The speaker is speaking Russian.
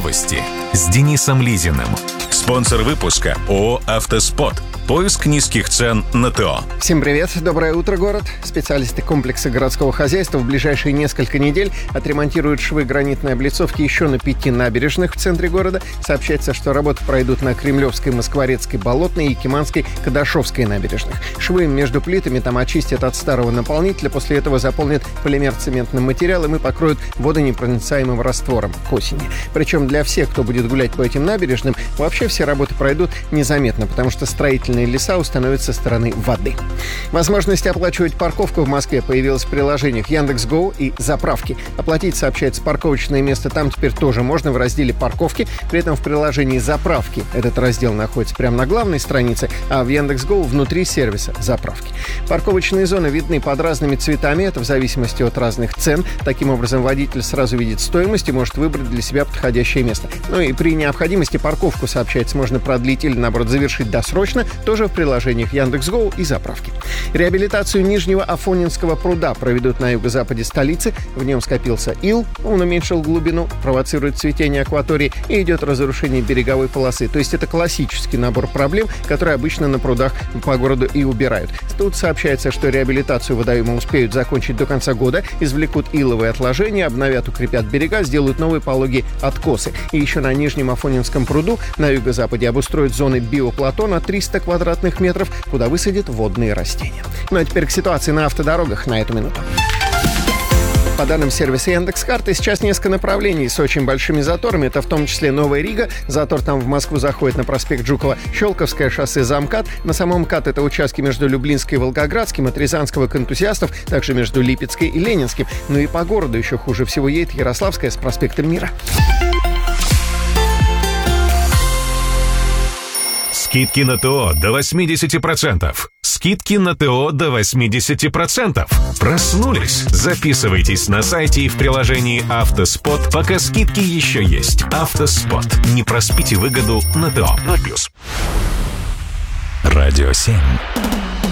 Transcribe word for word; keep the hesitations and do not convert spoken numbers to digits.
Новости с Денисом Лизиным. Спонсор выпуска ООО «Автоспот». Поиск низких цен на ТО. Всем привет, доброе утро, город. Специалисты комплекса городского хозяйства в ближайшие несколько недель отремонтируют швы гранитной облицовки еще на пяти набережных в центре города. Сообщается, что работы пройдут на Кремлевской, Москворецкой, Болотной, Якиманской, Кадашовской набережных. Швы между плитами там очистят от старого наполнителя, после этого заполнят полимер-цементным материалом и покроют водонепроницаемым раствором к осени. Причем для всех, кто будет гулять по этим набережным, вообще все работы пройдут незаметно, потому что строительные леса установят со стороны воды. Возможность оплачивать парковку в Москве появилась в приложениях Яндекс.Го и заправки. Оплатить, сообщается, парковочное место там теперь тоже можно в разделе «Парковки». При этом в приложении «Заправки» этот раздел находится прямо на главной странице, а в Яндекс.Го внутри сервиса «Заправки». Парковочные зоны видны под разными цветами, это в зависимости от разных цен. Таким образом, водитель сразу видит стоимость и может выбрать для себя подходящее место. Ну и при необходимости парковку, сообщается, можно продлить или, наоборот, завершить досрочно, тоже в приложениях Яндекс.Го и заправки. Реабилитацию Нижнего Афонинского пруда проведут на юго-западе столицы. В нем скопился ил, он уменьшил глубину, провоцирует цветение акватории и идет разрушение береговой полосы. То есть это классический набор проблем, которые обычно на прудах по городу и убирают. Тут сообщается, что реабилитацию водоема успеют закончить до конца года, извлекут иловые отложения, обновят, укрепят берега, сделают новые пологие откосы. И еще на Нижнем Афонинском пруду на юго-западе обустроят зоны биоплато на триста квадратных метров, куда высадят водные растения. Ну а теперь к ситуации на автодорогах на эту минуту. По данным сервиса Яндекс.Карты, сейчас несколько направлений с очень большими заторами. Это в том числе Новая Рига. Затор там в Москву заходит на проспект Жукова. Щелковское шоссе за-МКАД. На самом МКАД это участки между Люблинской и Волгоградским, от Рязанского к Энтузиастов, также между Липецкой и Ленинским. Ну и по городу еще хуже всего едет Ярославская с проспектом Мира. Скидки на ТО до восемьдесят процентов. Скидки на ТО до восемьдесят процентов. Проснулись? Записывайтесь на сайте и в приложении «Автоспот», пока скидки еще есть. «Автоспот». Не проспите выгоду на ТО. ноль плюс. Радио семь.